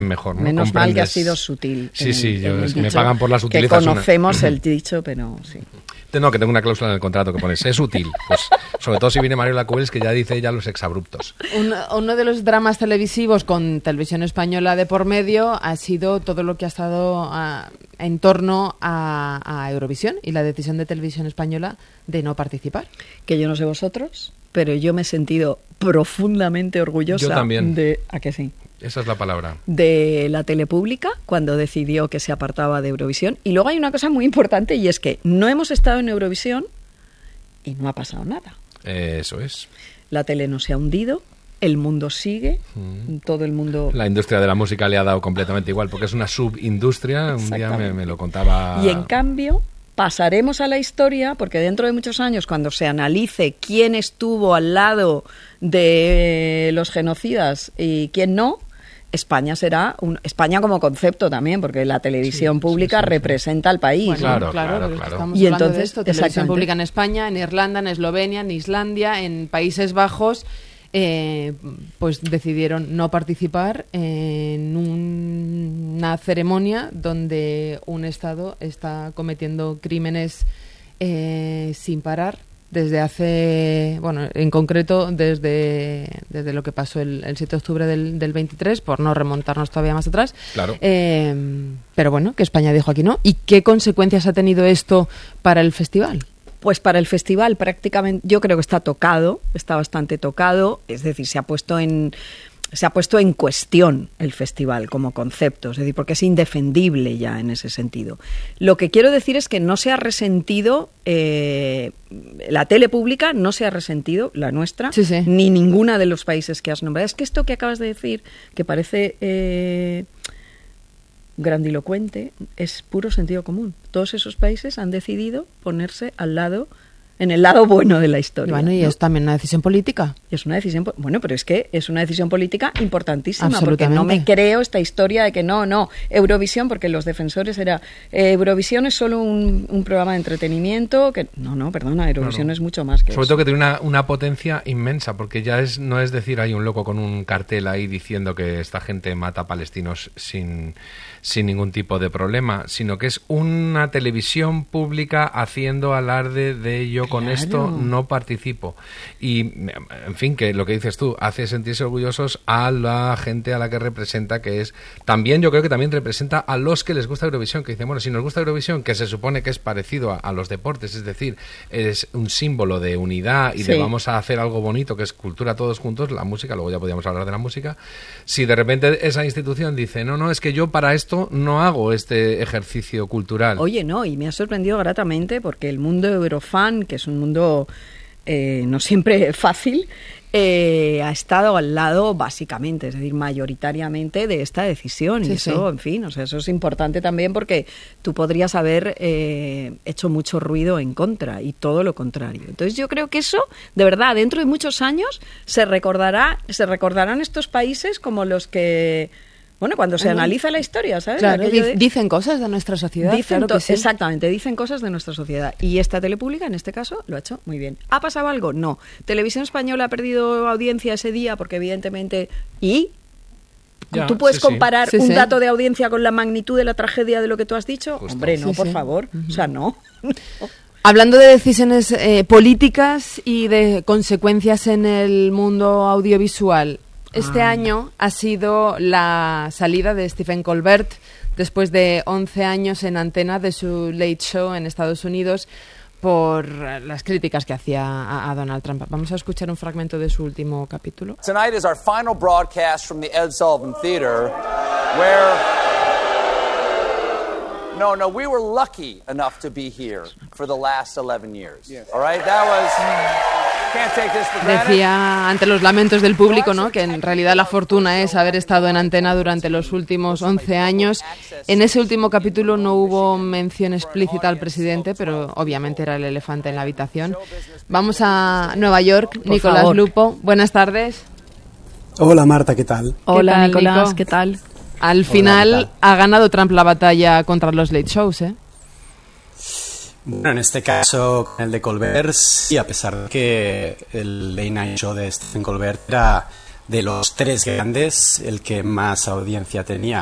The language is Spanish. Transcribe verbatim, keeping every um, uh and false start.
mejor, ¿no? Menos mal que ha sido sutil. Sí, el, sí, yo, el es que dicho, me pagan por las sutilezas. Que conocemos una... el dicho, pero sí. No, que tengo una cláusula en el contrato que pones, es útil. Pues, sobre todo si viene Mariola Cubells, que ya dice ya los exabruptos. Un, uno de los dramas televisivos con Televisión Española de por medio ha sido todo lo que ha estado a, en torno a, a Eurovisión y la decisión de Televisión Española de no participar. Que yo no sé vosotros, pero yo me he sentido profundamente orgullosa yo también. de... ¿A que sí? Esa es la palabra. De la tele pública cuando decidió que se apartaba de Eurovisión. Y luego hay una cosa muy importante y es que no hemos estado en Eurovisión y no ha pasado nada. Eh, eso es. La tele no se ha hundido, el mundo sigue, mm. todo el mundo... La industria de la música le ha dado completamente igual porque es una subindustria, un día me, me lo contaba... Y en cambio... pasaremos a la historia porque dentro de muchos años, cuando se analice quién estuvo al lado de los genocidas y quién no, España será un, España como concepto también, porque la televisión sí, pública sí, sí, representa sí. al país. Bueno, claro, claro, claro, claro. Estamos y hablando entonces, de esto, televisión pública en España, en Irlanda, en Eslovenia, en Islandia, en Países Bajos, eh, pues decidieron no participar en un, una ceremonia donde un Estado está cometiendo crímenes eh, sin parar. Desde hace, bueno, en concreto desde, desde lo que pasó el, el siete de octubre del, del veintitrés, por no remontarnos todavía más atrás. Claro. Eh, pero bueno, que España dijo aquí no. ¿Y qué consecuencias ha tenido esto para el festival? Pues para el festival prácticamente, yo creo que está tocado, está bastante tocado, es decir, se ha puesto en... se ha puesto en cuestión el festival como concepto, es decir, porque es indefendible ya en ese sentido. Lo que quiero decir es que no se ha resentido, eh, la tele pública no se ha resentido, la nuestra, sí, sí. ni ninguna de los países que has nombrado. Es que esto que acabas de decir, que parece eh, grandilocuente, es puro sentido común. Todos esos países han decidido ponerse al lado... en el lado bueno de la historia. Bueno, y ¿no? es también una decisión política. Es una decisión, bueno, pero es que es una decisión política importantísima, porque no me creo esta historia de que no, no, Eurovisión, porque los defensores era, eh, Eurovisión es solo un, un programa de entretenimiento, que no, no, perdona, Eurovisión no, no. es mucho más que Sobre eso. todo que tiene una, una potencia inmensa, porque ya es no es decir, hay un loco con un cartel ahí diciendo que esta gente mata palestinos sin, sin ningún tipo de problema, sino que es una televisión pública haciendo alarde de ello. Con claro. esto no participo. Y, en fin, que lo que dices tú, hace sentirse orgullosos a la gente a la que representa, que es... También, yo creo que también representa a los que les gusta Eurovisión, que dicen, bueno, si nos gusta Eurovisión, que se supone que es parecido a, a los deportes, es decir, es un símbolo de unidad y sí. de vamos a hacer algo bonito, que es cultura todos juntos, la música, luego ya podríamos hablar de la música, si de repente esa institución dice, no, no, es que yo para esto no hago este ejercicio cultural. Oye, no, y me ha sorprendido gratamente porque el mundo Eurofan, que es un mundo eh, no siempre fácil, eh, ha estado al lado básicamente, es decir, mayoritariamente de esta decisión. Sí, y eso, sí. en fin, o sea, eso es importante también porque tú podrías haber eh, hecho mucho ruido en contra y todo lo contrario. Entonces yo creo que eso, de verdad, dentro de muchos años se recordará, se recordarán estos países como los que... Bueno, cuando se analiza la historia, ¿sabes? Claro, de... dicen cosas de nuestra sociedad. Dicen claro que sí. Exactamente, dicen cosas de nuestra sociedad. Y esta tele pública, en este caso, lo ha hecho muy bien. ¿Ha pasado algo? No. ¿Televisión Española ha perdido audiencia ese día? Porque evidentemente... ¿Y? Ya, ¿Tú puedes sí, comparar sí. un sí, dato sí. de audiencia con la magnitud de la tragedia de lo que tú has dicho? Justo. Hombre, no, sí, por sí. favor. Uh-huh. O sea, no. Hablando de decisiones eh, políticas y de consecuencias en el mundo audiovisual... Este ah. año ha sido la salida de Stephen Colbert después de once años en antena de su Late Show en Estados Unidos por las críticas que hacía a, a Donald Trump. Vamos a escuchar un fragmento de su último capítulo. Tonight is our final broadcast from the Ed Sullivan Theater, where No, no, we were lucky enough to be here for the last eleven years. Yes. All right, that was can't take this for granted. Decía ante los lamentos del público, ¿no?, que en realidad la fortuna es haber estado en antena durante los últimos once años. En ese último capítulo no hubo mención explícita al presidente, pero obviamente era el elefante en la habitación. Vamos a Nueva York. Por Nicolás favor. Lupo, buenas tardes. Hola Marta, ¿qué tal? Hola ¿Qué tal, Nicolás, Nico? ¿qué tal? Al final ha ganado Trump la batalla contra los late shows, ¿eh? Bueno, en este caso, con el de Colbert, sí, a pesar de que el Late Night Show de Stephen Colbert era de los tres grandes, el que más audiencia tenía.